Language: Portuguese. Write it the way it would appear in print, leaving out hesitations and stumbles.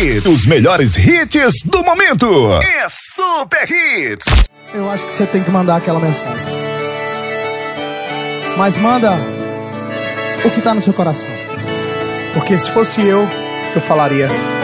Hits. Os melhores hits do momento. É Super Hits. Eu acho que você tem que mandar aquela mensagem. Mas manda o que tá no seu coração. Porque se fosse eu falaria: